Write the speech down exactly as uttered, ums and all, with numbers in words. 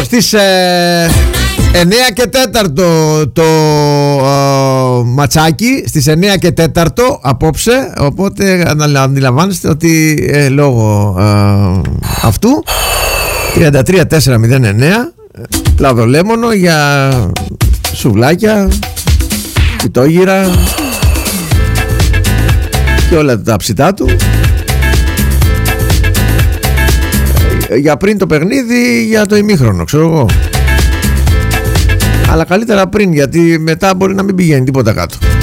Στις ε, εννιά και τέταρτο το ε, ματσάκι, στις εννιά και τέταρτο απόψε. Οπότε αντιλαμβάνεστε ότι ε, λόγω ε, αυτού τριάντα τρία τέσσερα μηδέν εννέα λαδολέμονο για σουβλάκια, κουτόγυρα και όλα τα ψητά του για πριν το παιχνίδι, για το ημίχρονο, ξέρω εγώ. Αλλά καλύτερα πριν, γιατί μετά μπορεί να μην πηγαίνει τίποτα κάτω.